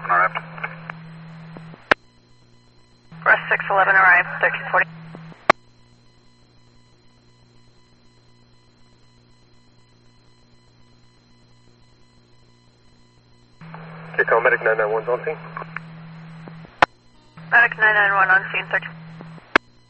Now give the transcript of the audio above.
611 arrived. Rush 611 arrived, 1340. Okay, call Medic 991 on scene. Medic 991 on scene, 1340.